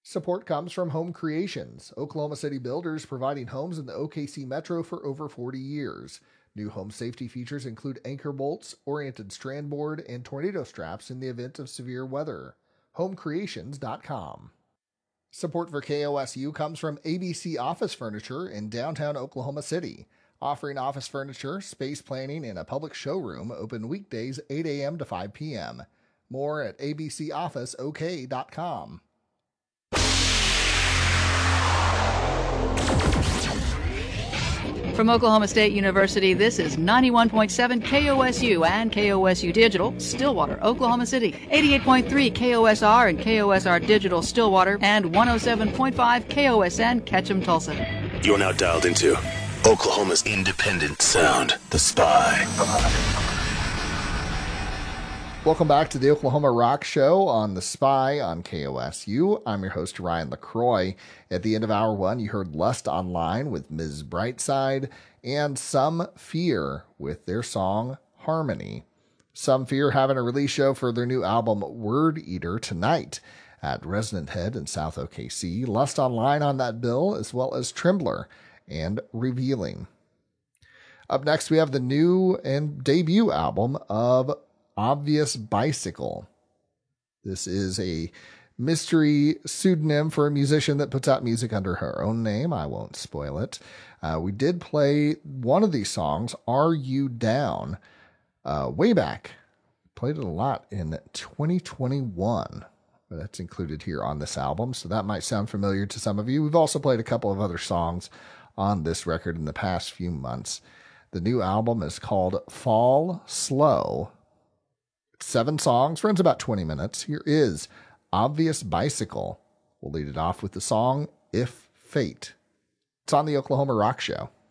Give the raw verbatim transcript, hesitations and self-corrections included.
Support comes from Home Creations, Oklahoma City builders providing homes in the O K C Metro for over forty years. New home safety features include anchor bolts, oriented strand board, and tornado straps in the event of severe weather. home creations dot com. Support for K O S U comes from A B C Office Furniture in downtown Oklahoma City, offering office furniture, space planning, and a public showroom open weekdays eight a.m. to five p.m. More at a b c office o k dot com. From Oklahoma State University, this is ninety-one point seven K O S U and K O S U Digital, Stillwater, Oklahoma City, eighty-eight point three K O S R and K O S R Digital, Stillwater, and one oh seven point five K O S N, Ketchum, Tulsa. You're now dialed into Oklahoma's independent sound, The Spy. Welcome back to the Oklahoma Rock Show on The Spy on K O S U. I'm your host, Ryan LaCroix. At the end of hour one, you heard Lust Online with Miz Brightside and Some Fear with their song Harmony. Some Fear having a release show for their new album Word Eater tonight at Resonant Head in South O K C. Lust Online on that bill, as well as Trembler and Revealing. Up next, we have the new and debut album of Obvious Bicycle. This is a mystery pseudonym for a musician that puts out music under her own name. I won't spoil it. Uh, we did play one of these songs, Are You Down, uh, way back. Played it a lot in twenty twenty-one. That's included here on this album, so that might sound familiar to some of you. We've also played a couple of other songs on this record in the past few months. The new album is called Fall Slow. Seven songs, runs about twenty minutes. Here is Obvious Bicycle. We'll lead it off with the song If Fate. It's on the Oklahoma Rock Show.